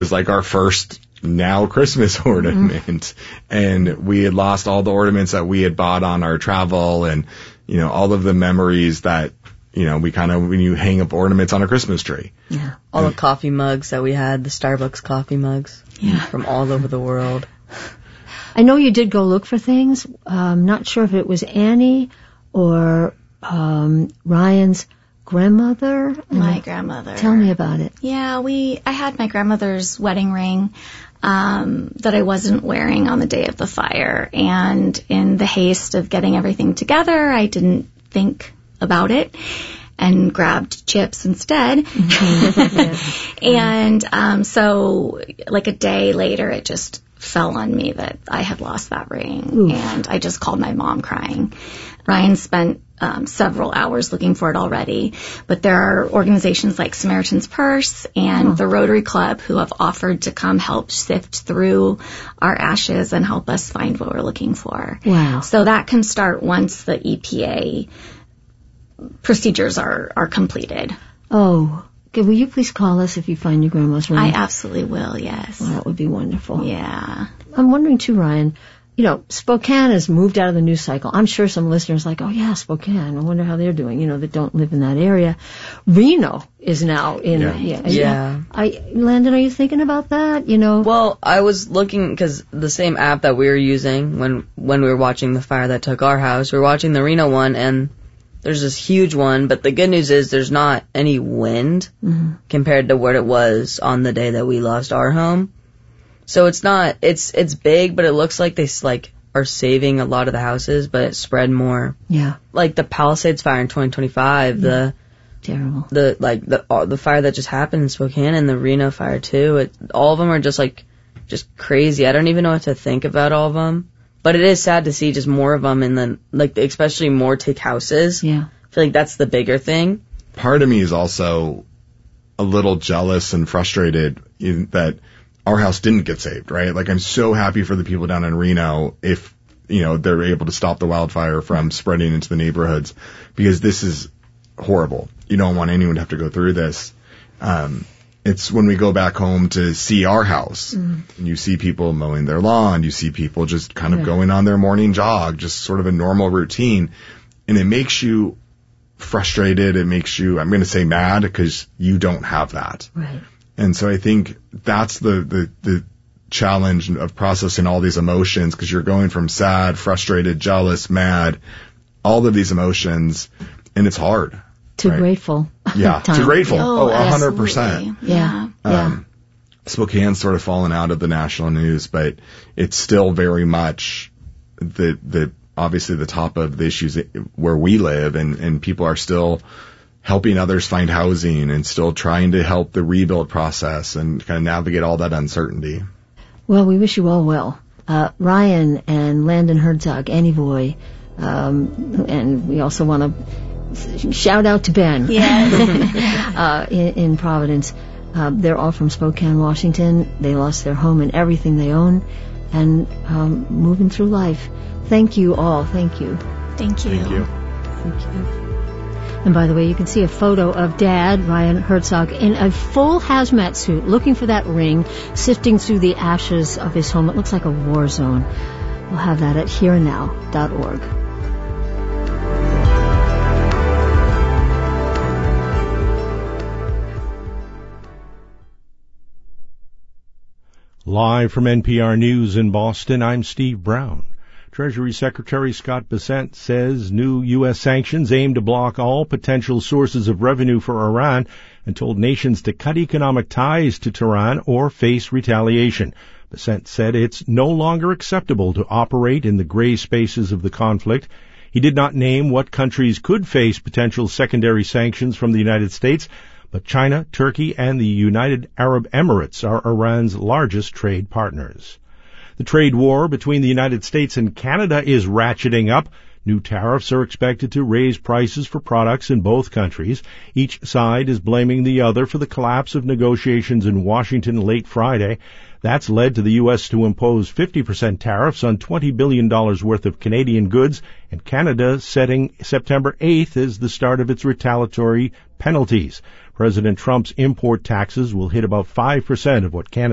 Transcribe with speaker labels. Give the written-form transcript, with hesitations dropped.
Speaker 1: was like our first now Christmas ornament. And we had lost all the ornaments that we had bought on our travel and, all of the memories that, when you hang up ornaments on a Christmas tree.
Speaker 2: Yeah. All the coffee mugs that we had, the Starbucks coffee mugs from all over the world.
Speaker 3: I know you did go look for things. Not sure if it was Annie or Ryan's grandmother.
Speaker 4: My grandmother.
Speaker 3: Tell me about it.
Speaker 4: Yeah, I had my grandmother's wedding ring that I wasn't wearing on the day of the fire. And in the haste of getting everything together, I didn't think about it and grabbed chips instead. And so like a day later, it just fell on me that I had lost that ring. Oof. And I just called my mom crying. Ryan spent several hours looking for it already, but there are organizations like Samaritan's Purse and the Rotary Club who have offered to come help sift through our ashes and help us find what we're looking for.
Speaker 3: Wow.
Speaker 4: So that can start once the EPA procedures are completed.
Speaker 3: Oh, okay. Will you please call us if you find your grandma's ring?
Speaker 4: I absolutely will, yes.
Speaker 3: Well, that would be wonderful.
Speaker 4: Yeah.
Speaker 3: I'm wondering too, Ryan, Spokane has moved out of the news cycle. I'm sure some listeners are like, oh yeah, Spokane. I wonder how they're doing, that don't live in that area. Reno is now in.
Speaker 2: Yeah.
Speaker 3: Landon, are you thinking about that?
Speaker 2: Well, I was looking, because the same app that we were using when we were watching the fire that took our house, we were watching the Reno one, and there's this huge one, but the good news is there's not any wind compared to what it was on the day that we lost our home. So it's not, it's big, but it looks like they are saving a lot of the houses, but it spread more.
Speaker 3: Yeah.
Speaker 2: Like the Palisades fire in 2025,
Speaker 3: terrible.
Speaker 2: The fire that just happened in Spokane and the Reno fire too. All of them are just crazy. I don't even know what to think about all of them. But it is sad to see just more of them, and then especially more take houses.
Speaker 3: Yeah.
Speaker 2: I feel like that's the bigger thing.
Speaker 1: Part of me is also a little jealous and frustrated that our house didn't get saved, right? Like, I'm so happy for the people down in Reno if, they're able to stop the wildfire from spreading into the neighborhoods, because this is horrible. You don't want anyone to have to go through this. It's when we go back home to see our house, and you see people mowing their lawn, you see people just kind of going on their morning jog, just sort of a normal routine, and it makes you frustrated. It makes you, I'm going to say mad, because you don't have that.
Speaker 3: Right.
Speaker 1: And so I think that's the challenge of processing all these emotions, because you're going from sad, frustrated, jealous, mad, all of these emotions, and it's hard.
Speaker 3: To grateful.
Speaker 1: Yeah, to grateful. Oh, 100%.
Speaker 4: Yeah.
Speaker 1: Spokane's sort of fallen out of the national news, but it's still very much obviously the top of the issues where we live, and people are still helping others find housing and still trying to help the rebuild process and kind of navigate all that uncertainty.
Speaker 3: Well, we wish you all well. Ryan and Landon Herzog, Annie Voy, and we also want to shout out to Ben.
Speaker 4: Yes.
Speaker 3: in Providence. They're all from Spokane, Washington. They lost their home and everything they own, and moving through life. Thank you all. Thank you.
Speaker 4: Thank you.
Speaker 1: Thank you.
Speaker 3: Thank you. And by the way, you can see a photo of Dad, Ryan Herzog, in a full hazmat suit, looking for that ring, sifting through the ashes of his home. It looks like a war zone. We'll have that at herenow.org.
Speaker 5: Live from NPR News in Boston, I'm Steve Brown. Treasury Secretary Scott Bessent says new U.S. sanctions aim to block all potential sources of revenue for Iran and told nations to cut economic ties to Tehran or face retaliation. Bessent said it's no longer acceptable to operate in the gray spaces of the conflict. He did not name what countries could face potential secondary sanctions from the United States, but China, Turkey, and the United Arab Emirates are Iran's largest trade partners. The trade war between the United States and Canada is ratcheting up. New tariffs are expected to raise prices for products in both countries. Each side is blaming the other for the collapse of negotiations in Washington late Friday. That's led to the U.S. to impose 50% tariffs on $20 billion worth of Canadian goods, and Canada setting September 8th as the start of its retaliatory penalties. President Trump's import taxes will hit about 5% of what Canada